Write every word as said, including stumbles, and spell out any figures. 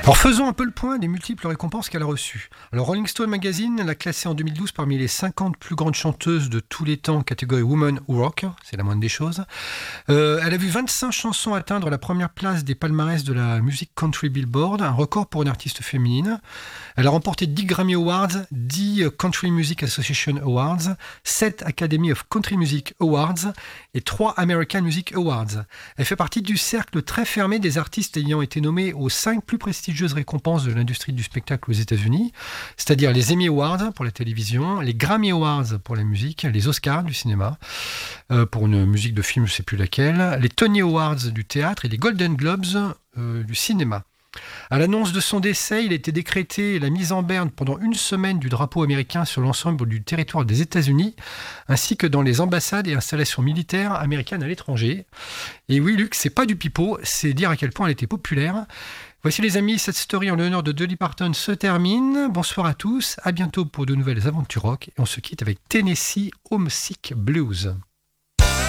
Alors faisons un peu le point des multiples récompenses qu'elle a reçues. Alors Rolling Stone Magazine l'a classée en deux mille douze parmi les cinquante plus grandes chanteuses de tous les temps, catégorie Woman ou Rock, c'est la moindre des choses. Euh, elle a vu vingt-cinq chansons atteindre la première place des palmarès de la musique country Billboard, un record pour une artiste féminine. Elle a remporté dix Grammy Awards, dix Country Music Association Awards, sept Academy of Country Music Awards et trois American Music Awards. Elle fait partie du cercle très fermé des artistes ayant été nommés aux cinq plus prestigieuses récompenses de l'industrie du spectacle aux États-Unis, c'est-à-dire les Emmy Awards pour la télévision, les Grammy Awards pour la musique, les Oscars du cinéma, euh, pour une musique de film, je ne sais plus laquelle, les Tony Awards du théâtre et les Golden Globes euh, du cinéma. À l'annonce de son décès, il a été décrété la mise en berne pendant une semaine du drapeau américain sur l'ensemble du territoire des États-Unis, ainsi que dans les ambassades et installations militaires américaines à l'étranger. Et oui, Luc, c'est pas du pipeau, c'est dire à quel point elle était populaire. Voici les amis, cette story en l'honneur de Dolly Parton se termine. Bonsoir à tous, à bientôt pour de nouvelles aventures rock. Et on se quitte avec Tennessee Homesick Blues.